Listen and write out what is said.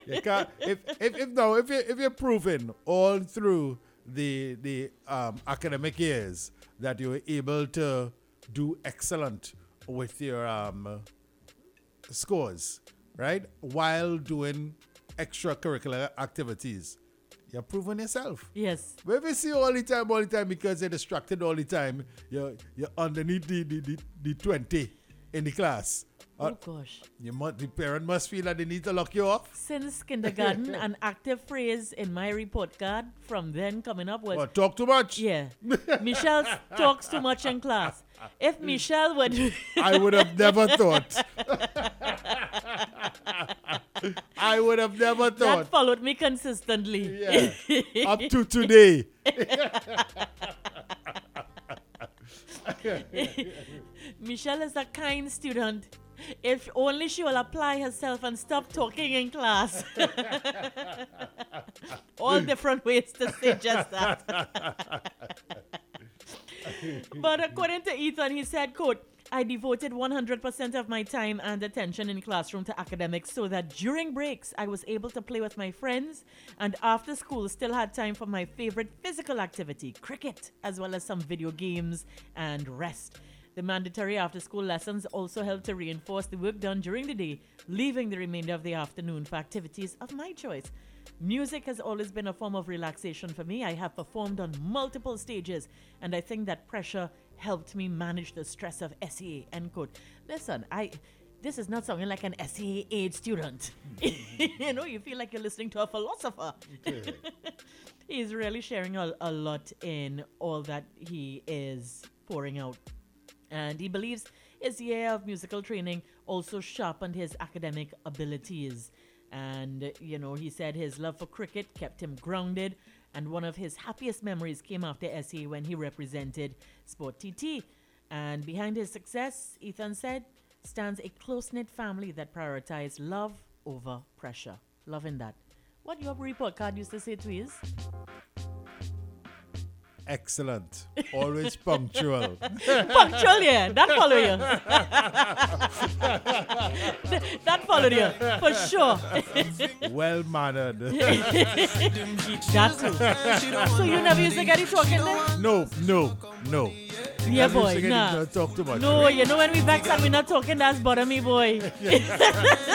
You can't, if you're proving all through the academic years that you were able to do excellent with your scores, right? While doing extracurricular activities, you're proving yourself. Yes. But if you see all the time because you're distracted all the time, you're underneath the 20 in the class. Oh gosh. The parent must feel that they need to lock you off. Since kindergarten, an active phrase in my report card from then coming up was, Talk too much. yeah, Michelle talks too much in class. If Michelle would... I would have never thought. I would have never that thought. followed me consistently. Yeah. Up to today. Michelle is a kind student. If only she will apply herself and stop talking in class. All different ways to say just that. But according to Ethan, he said, quote, I devoted 100% of my time and attention in classroom to academics so that during breaks I was able to play with my friends, and after school still had time for my favorite physical activity, cricket, as well as some video games and rest. The mandatory after-school lessons also helped to reinforce the work done during the day, leaving the remainder of the afternoon for activities of my choice. Music has always been a form of relaxation for me. I have performed on multiple stages, and I think that pressure helped me manage the stress of SEA, end quote. Listen, this is not sounding like an SEA aid student. You feel like you're listening to a philosopher. He's really sharing a lot in all that he is pouring out. And he believes his year of musical training also sharpened his academic abilities. And, he said his love for cricket kept him grounded. And one of his happiest memories came after SE when he represented Sport TT. And behind his success, Ethan said, stands a close-knit family that prioritized love over pressure. Loving that. What your report card used to say, Tweez? Excellent. Always punctual. Punctual, yeah. That follow you. That followed you, for sure. Well-mannered. That too. So you never used to get it talking there? No. Yeah, Never boy, used to nah. talk too much. No, when we vex and we not talking, that's bother me, boy.